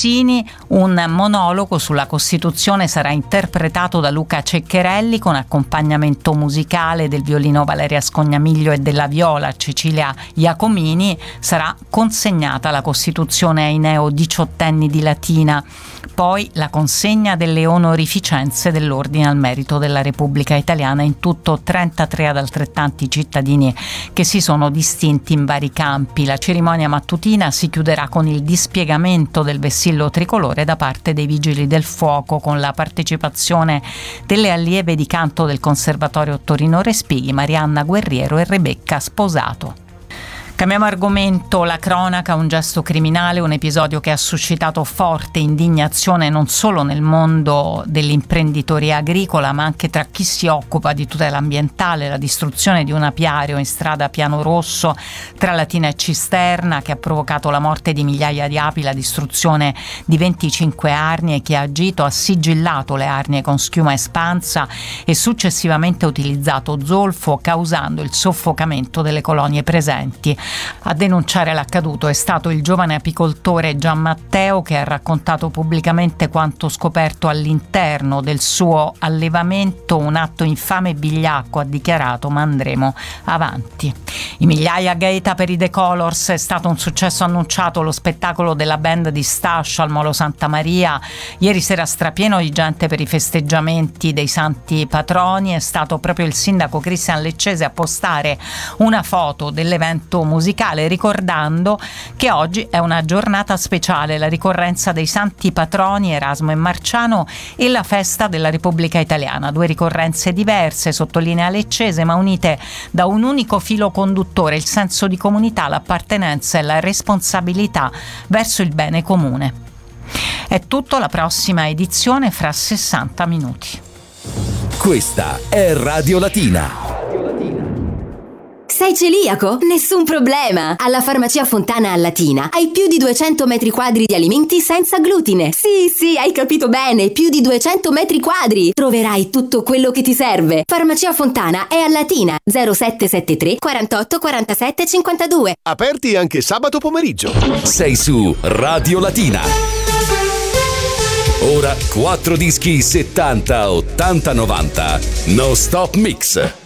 Orsini. Un monologo sulla Costituzione sarà interpretato da Luca Ceccherelli con accompagnamento musicale del violino Valeria Scognamiglio e della viola Cecilia Iacomini. Sarà consegnata la Costituzione ai neo diciottenni di Latina. Poi la consegna delle onorificenze dell'Ordine al Merito della Repubblica Italiana, in tutto 33 ad altrettanti cittadini che si sono distinti in vari campi. La cerimonia mattutina si chiuderà con il dispiegamento del vessillo tricolore da parte dei Vigili del Fuoco, con la partecipazione delle allieve di canto del Conservatorio Torino Respighi, Marianna Guerriero e Rebecca Sposato. Cambiamo argomento, la cronaca, un gesto criminale, un episodio che ha suscitato forte indignazione non solo nel mondo dell'imprenditoria agricola, ma anche tra chi si occupa di tutela ambientale. La distruzione di un apiario in strada Piano Rosso tra Latina e Cisterna, che ha provocato la morte di migliaia di api, la distruzione di 25 arnie. Chi ha agito ha sigillato le arnie con schiuma espansa e successivamente utilizzato zolfo, causando il soffocamento delle colonie presenti. A denunciare l'accaduto è stato il giovane apicoltore Gian Matteo, che ha raccontato pubblicamente quanto scoperto all'interno del suo allevamento, un atto infame e vigliacco, ha dichiarato, ma andremo avanti. I migliaia a Gaeta per i The Colors, è stato un successo annunciato lo spettacolo della band di Stascio al Molo Santa Maria. Ieri sera strapieno di gente per i festeggiamenti dei santi patroni. È stato proprio il sindaco Cristian Leccese a postare una foto dell'evento musicale, ricordando che oggi è una giornata speciale, la ricorrenza dei santi patroni Erasmo e Marciano e la festa della Repubblica Italiana. Due ricorrenze diverse, sottolinea Leccese, ma unite da un unico filo conduttore: il senso di comunità, l'appartenenza e la responsabilità verso il bene comune. È tutto, la prossima edizione fra 60 minuti. Questa è Radio Latina. Sei celiaco? Nessun problema! Alla Farmacia Fontana a Latina hai più di 200 metri quadri di alimenti senza glutine. Sì, hai capito bene, più di 200 metri quadri! Troverai tutto quello che ti serve. Farmacia Fontana è a Latina, 0773 48 47 52. Aperti anche sabato pomeriggio. Sei su Radio Latina. Ora 4 dischi 70, 80, 90. No Stop Mix.